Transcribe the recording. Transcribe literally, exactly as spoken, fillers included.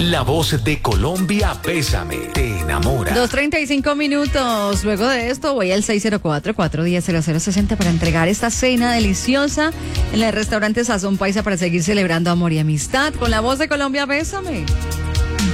La voz de Colombia, Bésame, te enamora. dos treinta y cinco minutos. Luego de esto voy al seis cero cuatro, cuatro uno cero, cero cero seis cero para entregar esta cena deliciosa en el restaurante Sazón Paisa para seguir celebrando amor y amistad con la voz de Colombia, Bésame.